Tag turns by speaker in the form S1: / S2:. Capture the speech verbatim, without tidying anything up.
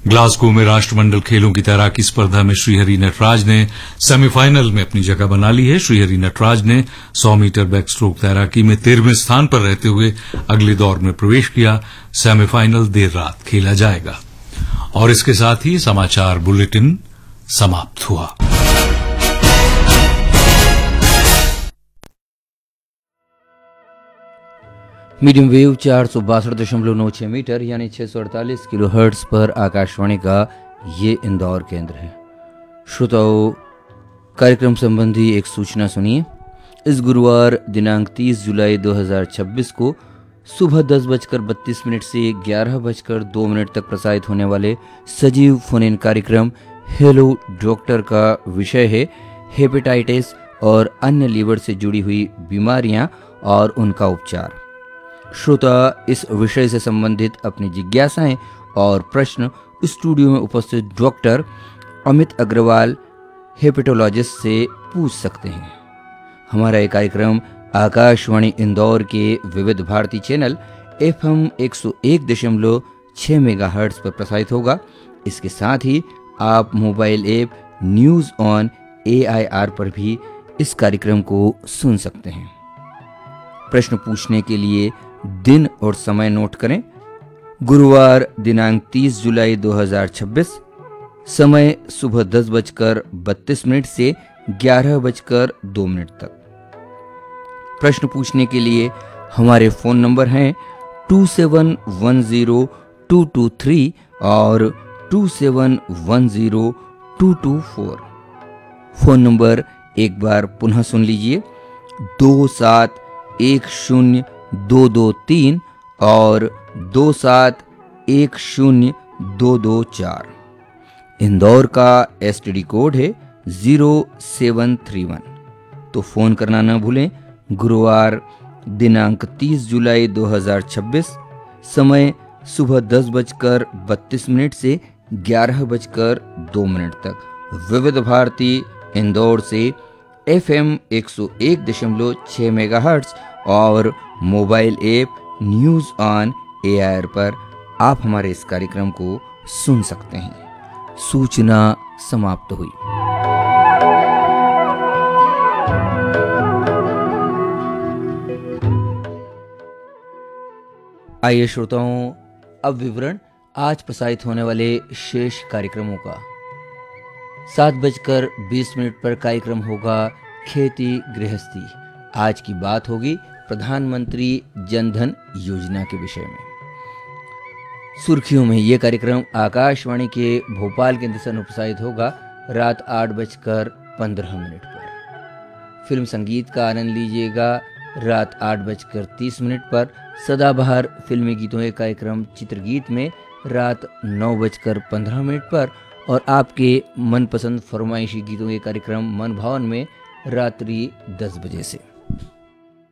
S1: Glasgow में राष्ट्रमंडल खेलों की तैराकी स्पर्धा में श्रीहरि नटराज ने सेमीफाइनल में अपनी जगह बना ली है। श्रीहरि नटराज ने सौ मीटर बैक स्ट्रोक तैराकी में तेरहवें स्थान पर रहते हुए अगले दौर में प्रवेश किया। सेमीफाइनल देर रात खेला जाएगा। और इसके साथ ही समाचार बुलेटिन समाप्त हुआ।
S2: मीडियम वेव चार सौ बासठ दशमलव नौ छह मीटर यानी छह सौ अड़तालीस किलो हर्ट्ज पर आकाशवाणी का ये इंदौर केंद्र है। श्रोताओं, कार्यक्रम संबंधी एक सूचना सुनिए। इस गुरुवार दिनांक तीस जुलाई दो हज़ार छब्बीस को सुबह दस बजकर बत्तीस मिनट से ग्यारह बजकर दो मिनट तक प्रसारित होने वाले सजीव फोन इन कार्यक्रम हेलो डॉक्टर का विषय है हेपेटाइटिस और अन्य लीवर से जुड़ी हुई बीमारियां और उनका उपचार। श्रोता इस विषय से संबंधित अपनी जिज्ञासाएं और प्रश्न स्टूडियो में उपस्थित डॉक्टर अमित अग्रवाल हेपेटोलॉजिस्ट से पूछ सकते हैं। हमारा ये कार्यक्रम आकाशवाणी इंदौर के विविध भारती चैनल एफएम एक सौ एक दशमलव छह मेगाहर्ट्ज पर प्रसारित होगा। इसके साथ ही आप mobile app news on AIR पर भी इस कार्यक्रम को सुन सकते हैं। प्रश्न पूछने के लिए दिन और समय नोट करें। गुरुवार दिनांक तीस जुलाई दो हज़ार छब्बीस, समय सुबह दस बजकर बत्तीस मिनट से ग्यारह बजकर दो मिनट तक। प्रश्न पूछने के लिए हमारे फोन नंबर हैं to seven one zero to to three और to seven one zero to to four. Phone number एक बार पुनः सुन लीजिए, दो सात एक शून्य दो दो तीन और दो सात एक शून्य दो दो चार। इंदौर का एसटीडी कोड है जीरो सेवन थ्री वन। तो फोन करना न भूलें। गुरुवार दिनांक तीस जुलाई दो हज़ार छब्बीस, समय सुबह दस बजकर बत्तीस मिनट से ग्यारह बजकर दो मिनट तक विविध भारती इंदौर से एफएम एक सौ एक दशमलव छह मेगाहर्ट्ज और mobile app news on AIR पर आप हमारे इस कार्यक्रम को सुन सकते हैं। सूचना समाप्त हुई। आइए श्रोताओं, अब विवरण आज प्रसारित होने वाले शेष कार्यक्रमों का। सात बजकर बीस मिनट पर कार्यक्रम होगा खेती गृहस्थी। आज की बात होगी प्रधानमंत्री जनधन योजना के विषय में। सुर्खियों में यह कार्यक्रम आकाशवाणी के भोपाल केंद्र से प्रसारित होगा रात आठ बजकर पंद्रह मिनट पर। फिल्म संगीत का आनंद लीजिएगा रात आठ बजकर तीस मिनट पर। सदाबहार फिल्मी गीतों के कार्यक्रम चित्रगीत में रात नौ बजकर पंद्रह मिनट पर और आपके मनपसंद फरमाइशी गीतों के कार्यक्रम मन भावन में रात्रि दस बजे से।